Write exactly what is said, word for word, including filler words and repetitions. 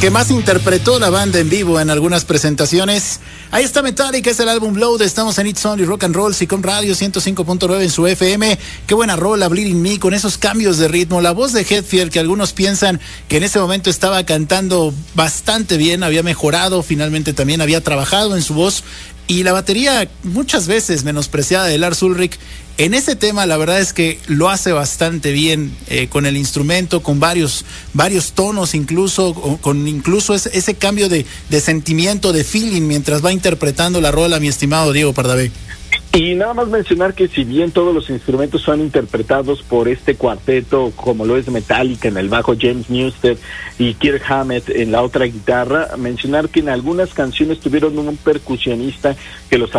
que más interpretó la banda en vivo en algunas presentaciones. Ahí está Metallica, es el álbum Load. Estamos en It's Only Rock and Roll, Sicom Radio ciento cinco punto nueve en su F M. Qué buena rola, Bleeding Me, con esos cambios de ritmo. La voz de Hetfield, que algunos piensan que en ese momento estaba cantando bastante bien, había mejorado, finalmente también había trabajado en su voz. Y la batería, muchas veces menospreciada de Lars Ulrich, en ese tema la verdad es que lo hace bastante bien, eh, con el instrumento, con varios varios tonos, incluso con, con incluso ese, ese cambio de, de sentimiento, de feeling mientras va interpretando la rola, mi estimado Diego Pardavé. Y nada más mencionar que si bien todos los instrumentos son interpretados por este cuarteto, como lo es Metallica en el bajo, James Newsted y Kirk Hammett en la otra guitarra, mencionar que en algunas canciones tuvieron un percusionista que los